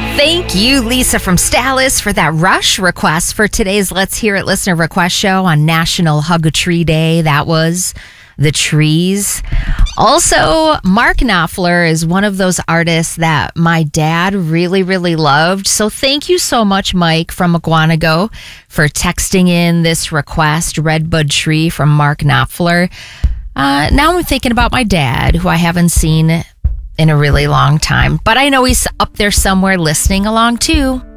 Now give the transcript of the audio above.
Thank you, Lisa from Stalis, for that Rush request for today's Let's Hear It Listener Request Show on National Hug a Tree Day. That was The Trees. Also, Mark Knopfler is one of those artists that my dad really, really loved. So thank you so much, Mike from Mukwonago, for texting in this request, Redbud Tree from Mark Knopfler. Now I'm thinking about my dad, who I haven't seen in a really long time, but I know he's up there somewhere listening along too.